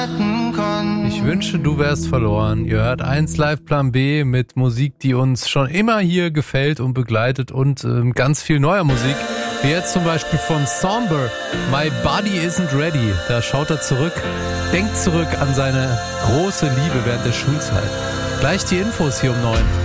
Ich wünsche, du wärst verloren. Ihr hört 1 Live Plan B mit Musik, die uns schon immer hier gefällt und begleitet und ganz viel neuer Musik. Wie jetzt zum Beispiel von Somber, My Body Isn't Ready. Da schaut er zurück, denkt zurück an seine große Liebe während der Schulzeit. Gleich die Infos hier um 9.